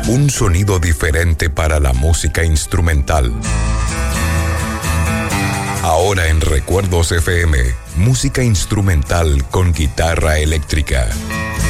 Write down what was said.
Un sonido diferente para la música instrumental. Ahora en Recuerdos FM, música instrumental con guitarra eléctrica.